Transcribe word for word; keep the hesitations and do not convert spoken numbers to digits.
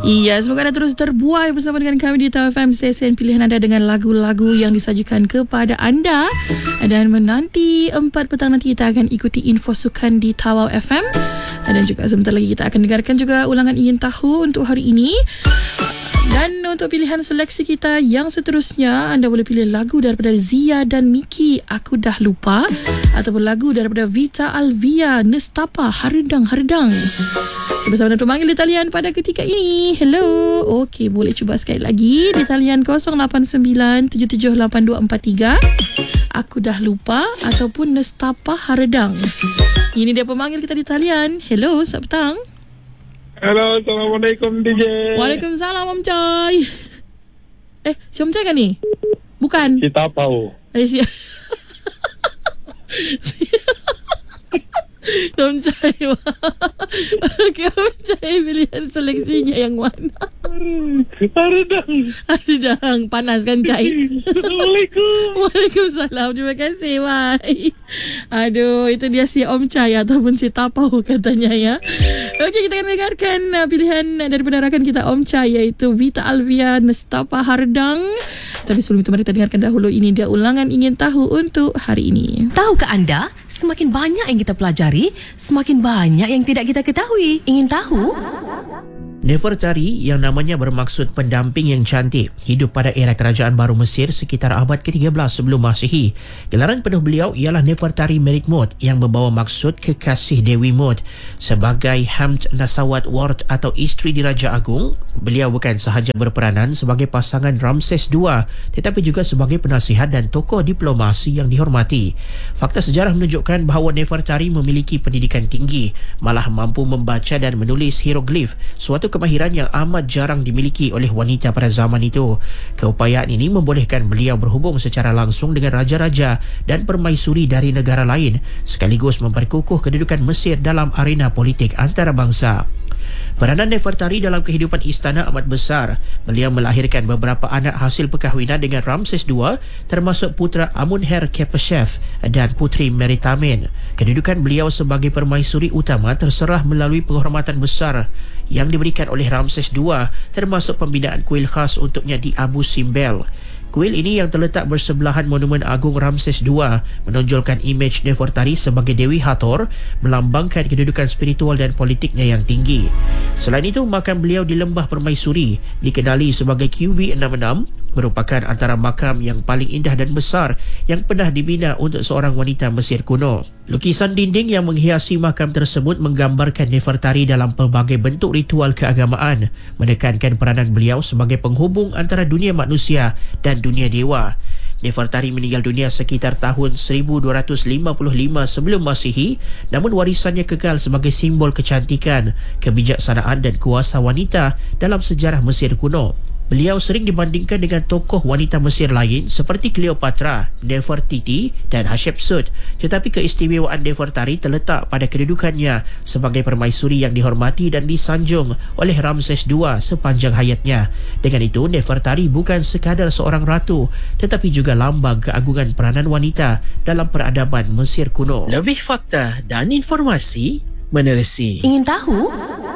Iya, semoga anda terus terbuai bersama dengan kami di Tau F M, stesen pilihan anda dengan lagu-lagu yang disajikan kepada anda. Dan menanti empat petang nanti kita akan ikuti info sukan di Tau F M. Dan juga sebentar lagi kita akan dengarkan juga ulangan ingin tahu untuk hari ini. Dan untuk pilihan seleksi kita yang seterusnya, anda boleh pilih lagu daripada Zia dan Miki, Aku Dah Lupa, ataupun lagu daripada Vita Alvia, Nestapa, Haredang Haredang. Bersama dengan pemanggil di talian pada ketika ini. Hello. Okey, boleh cuba sekali lagi di talian kosong lapan sembilan tujuh tujuh lapan dua empat tiga. Aku Dah Lupa ataupun Nestapa Haredang. Ini dia pemanggil kita di talian. Hello, selamat petang. Hello, Assalamualaikum D J. Waalaikumsalam Om Chai. Eh, si Om Chai kan ni? Bukan. Si Tapau. Eh, si Om Chai. Okey, Om Chai pilihan seleksinya yang mana? Haredang. Haredang. Panas kan Chai? Assalamualaikum. Waalaikumsalam. Terima kasih. Bye. Aduh, itu dia si Om Chai ataupun si Tapau katanya ya. Okey, kita akan dengarkan uh, pilihan daripada rakan kita Om Chai, iaitu Vita Alvia, Nestapa Haredang. Tapi sebelum itu mari kita dengarkan dahulu ini dia ulangan ingin tahu untuk hari ini. Tahukah anda, semakin banyak yang kita pelajari, semakin banyak yang tidak kita ketahui. Ingin tahu? Nefertari, yang namanya bermaksud pendamping yang cantik, hidup pada era kerajaan baru Mesir sekitar abad ke tiga belas sebelum Masihi. Gelaran penuh beliau ialah Nefertari Merik Mut, yang membawa maksud kekasih Dewi Mut. Sebagai Hamd Nasawat Ward atau isteri Diraja Agung, beliau bukan sahaja berperanan sebagai pasangan Ramses kedua, tetapi juga sebagai penasihat dan tokoh diplomasi yang dihormati. Fakta sejarah menunjukkan bahawa Nefertari memiliki pendidikan tinggi, malah mampu membaca dan menulis hieroglif, suatu kemahiran yang amat jarang dimiliki oleh wanita pada zaman itu. Keupayaan ini membolehkan beliau berhubung secara langsung dengan raja-raja dan permaisuri dari negara lain, sekaligus memperkukuh kedudukan Mesir dalam arena politik antarabangsa. Peranan Nefertari dalam kehidupan istana amat besar. Beliau melahirkan beberapa anak hasil perkahwinan dengan Ramses kedua, termasuk putera Amunher-Kepeshef dan puteri Meritamen. Kedudukan beliau sebagai permaisuri utama terserah melalui penghormatan besar yang diberikan oleh Ramses kedua, termasuk pembinaan kuil khas untuknya di Abu Simbel. Kuil ini yang terletak bersebelahan Monumen Agung Ramses kedua menonjolkan imej Nefertari sebagai Dewi Hathor, melambangkan kedudukan spiritual dan politiknya yang tinggi. Selain itu, makam beliau di Lembah Permaisuri, dikenali sebagai Q V enam enam, merupakan antara makam yang paling indah dan besar yang pernah dibina untuk seorang wanita Mesir kuno. Lukisan dinding yang menghiasi makam tersebut menggambarkan Nefertari dalam pelbagai bentuk ritual keagamaan, menekankan peranan beliau sebagai penghubung antara dunia manusia dan dunia dewa. Nefertari meninggal dunia sekitar tahun seribu dua ratus lima puluh lima sebelum Masihi, namun warisannya kekal sebagai simbol kecantikan, kebijaksanaan dan kuasa wanita dalam sejarah Mesir kuno. Beliau sering dibandingkan dengan tokoh wanita Mesir lain seperti Cleopatra, Nefertiti dan Hatshepsut. Tetapi keistimewaan Nefertari terletak pada kedudukannya sebagai permaisuri yang dihormati dan disanjung oleh Ramses kedua sepanjang hayatnya. Dengan itu, Nefertari bukan sekadar seorang ratu, tetapi juga lambang keagungan peranan wanita dalam peradaban Mesir kuno. Lebih fakta dan informasi menerusi. Ingin tahu?